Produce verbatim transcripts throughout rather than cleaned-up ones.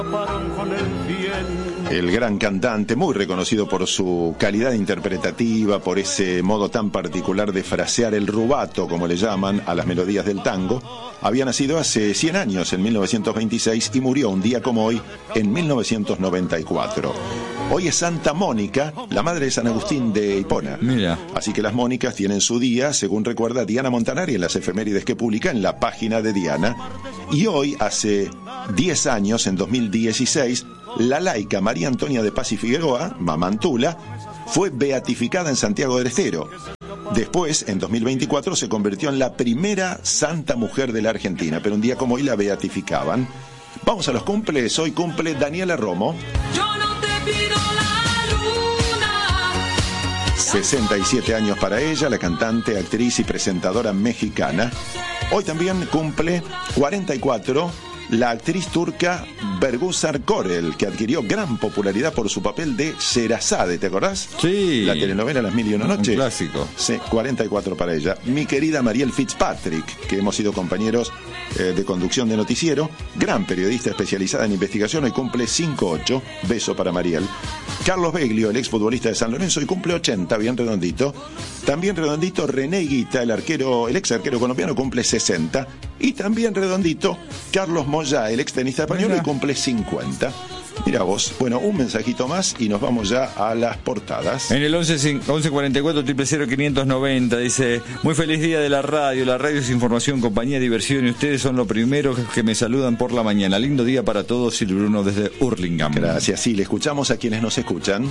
El gran cantante, muy reconocido por su calidad interpretativa, por ese modo tan particular de frasear el rubato, como le llaman, a las melodías del tango, había nacido hace cien años, en mil novecientos veintiséis, y murió un día como hoy, en mil novecientos noventa y cuatro. Hoy es Santa Mónica, la madre de San Agustín de Hipona. Mira. Así que las Mónicas tienen su día, según recuerda Diana Montanari en las efemérides que publica en la página de Diana. Y hoy, hace diez años, en dos mil dieciséis, la laica María Antonia de Paz y Figueroa, Mamantula, fue beatificada en Santiago del Estero. Después, en dos mil veinticuatro, se convirtió en la primera santa mujer de la Argentina, pero un día como hoy la beatificaban. Vamos a los cumples. Hoy cumple Daniela Romo. Yo no te pido la luna. sesenta y siete años para ella, la cantante, actriz y presentadora mexicana. Hoy también cumple cuarenta y cuatro la actriz turca Bergüzar Korel, que adquirió gran popularidad por su papel de Sherazade, ¿te acordás? Sí. La telenovela Las Mil y Una Noches. Un clásico. Sí, cuarenta y cuatro para ella. Mi querida Mariel Fitzpatrick, que hemos sido compañeros eh, de conducción de noticiero, gran periodista especializada en investigación, hoy cumple cincuenta y ocho, beso para Mariel. Carlos Beglio, el exfutbolista de San Lorenzo, hoy cumple ochenta, bien redondito. También redondito René Higuita, el arquero, el ex arquero colombiano, cumple sesenta. Y también redondito Carlos Moyá, el ex tenista español, y cumple cincuenta. Mira vos. Bueno, un mensajito más y nos vamos ya a las portadas. En el once cuarenta y cuatro, cero cero quinientos noventa dice: muy feliz día de la radio. La radio es información, compañía, diversión, y ustedes son los primeros que me saludan por la mañana. Lindo día para todos. Y Bruno desde Hurlingham. Gracias. Sí, le escuchamos a quienes nos escuchan.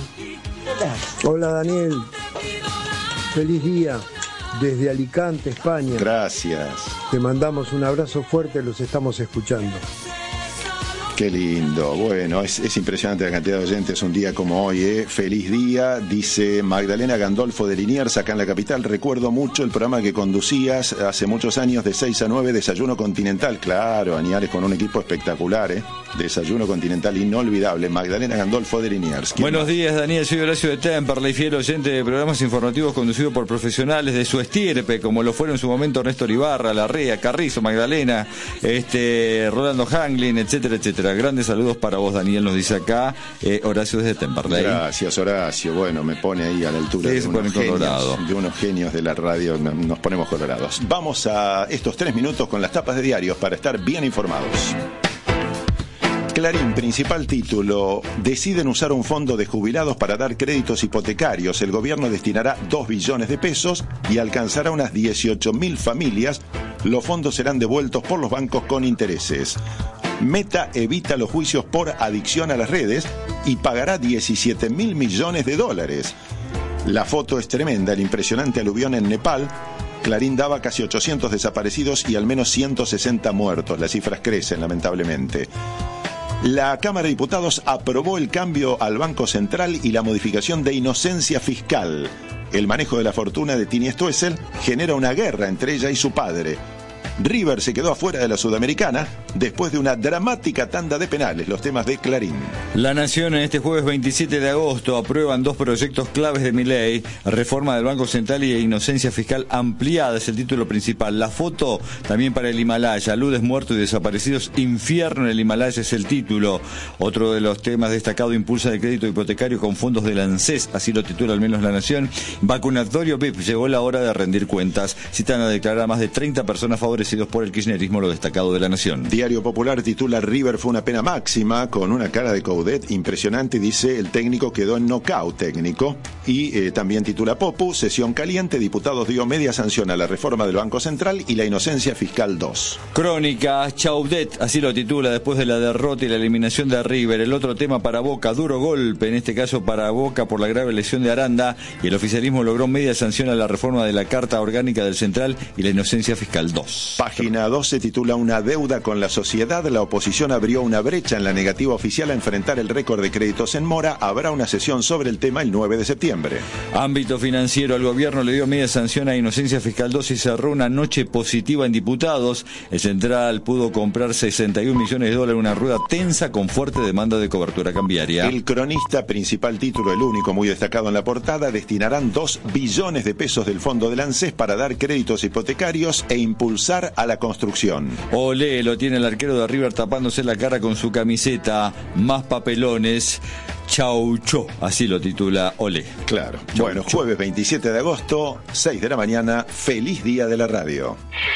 Hola, Daniel. Feliz día desde Alicante, España. Gracias. Te mandamos un abrazo fuerte, los estamos escuchando. Qué lindo. Bueno, es, es impresionante la cantidad de oyentes un día como hoy, ¿eh? Feliz día, dice Magdalena Gandolfo de Liniers, acá en la capital. Recuerdo mucho el programa que conducías hace muchos años, de seis a nueve, Desayuno Continental. Claro, Añares con un equipo espectacular, ¿eh? Desayuno Continental inolvidable. Magdalena Gandolfo de Liniers. Buenos más? días, Daniel. Soy Horacio de Temperley, fiel oyente de programas informativos conducidos por profesionales de su estirpe, como lo fueron en su momento Néstor Ibarra, Larrea, Carrizo, Magdalena, este, Rolando Hanglin, etcétera, etcétera. Grandes saludos para vos, Daniel, nos dice acá eh, Horacio desde Temperley. Gracias, Horacio. Bueno, me pone ahí a la altura sí, de, se unos pone colorado. genios, de unos genios de la radio. Nos ponemos colorados. Vamos a estos tres minutos con las tapas de diarios para estar bien informados. Clarín, principal título: deciden usar un fondo de jubilados para dar créditos hipotecarios. El gobierno destinará dos billones de pesos y alcanzará unas dieciocho mil familias. Los fondos serán devueltos por los bancos con intereses. Meta evita los juicios por adicción a las redes y pagará diecisiete mil millones de dólares. La foto es tremenda, el impresionante aluvión en Nepal. Clarín daba casi ochocientos desaparecidos y al menos ciento sesenta muertos. Las cifras crecen, lamentablemente. La Cámara de Diputados aprobó el cambio al Banco Central y la modificación de inocencia fiscal. El manejo de la fortuna de Tini Stoessel genera una guerra entre ella y su padre. River se quedó afuera de la Sudamericana después de una dramática tanda de penales. Los temas de Clarín. La Nación en este jueves veintisiete de agosto aprueban dos proyectos claves de Milei: reforma del Banco Central y inocencia fiscal ampliada, es el título principal. La foto también para el Himalaya: aludes, muertos y desaparecidos, infierno en el Himalaya, es el título. Otro de los temas destacados: impulsa el crédito hipotecario con fondos del ANSES, así lo titula al menos La Nación. Vacunatorio V I P, llegó la hora de rendir cuentas. Citan a declarar a más de treinta personas favorecidas por el kirchnerismo, lo destacado de La Nación. Diario Popular titula: River fue una pena máxima, con una cara de Coudet impresionante, dice el técnico quedó en nocaut técnico. Y eh, también titula Popu: sesión caliente, diputados dio media sanción a la reforma del Banco Central y la inocencia fiscal dos. Crónica, Chaudet, así lo titula, después de la derrota y la eliminación de River. El otro tema para Boca: duro golpe, en este caso para Boca por la grave lesión de Aranda, y el oficialismo logró media sanción a la reforma de la Carta Orgánica del Central y la inocencia fiscal dos. Página doce titula: una deuda con la sociedad. La oposición abrió una brecha en la negativa oficial a enfrentar el récord de créditos en mora. Habrá una sesión sobre el tema el nueve de septiembre. Ámbito financiero: el gobierno le dio media sanción a inocencia fiscal dos y cerró una noche positiva en diputados. El Central pudo comprar sesenta y un millones de dólares, una rueda tensa con fuerte demanda de cobertura cambiaria. El Cronista, principal título, el único muy destacado en la portada: destinarán dos billones de pesos del fondo del ANSES para dar créditos hipotecarios e impulsar a la construcción. Olé, lo tiene el arquero de River tapándose la cara con su camiseta. Más papelones. Chaucho, así lo titula Olé. Claro. Chau, Bueno, chau. jueves veintisiete de agosto, seis de la mañana. Feliz día de la radio.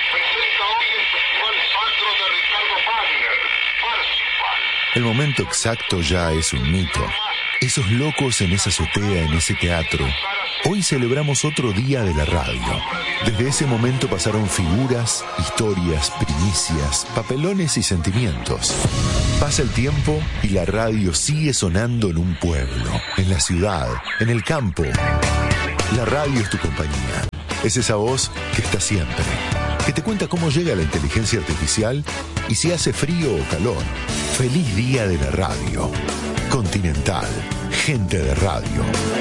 El momento exacto ya es un mito. Esos locos en esa azotea, en ese teatro. Hoy celebramos otro día de la radio. Desde ese momento pasaron figuras, historias, primicias, papelones y sentimientos. Pasa el tiempo y la radio sigue sonando en un pueblo, en la ciudad, en el campo. La radio es tu compañía. Es esa voz que está siempre, que te cuenta cómo llega la inteligencia artificial y si hace frío o calor. Feliz día de la radio. Continental, gente de radio.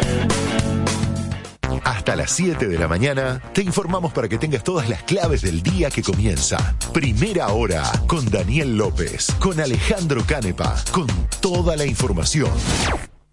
Hasta las siete de la mañana te informamos para que tengas todas las claves del día que comienza. Primera hora con Daniel López, con Alejandro Canepa, con toda la información.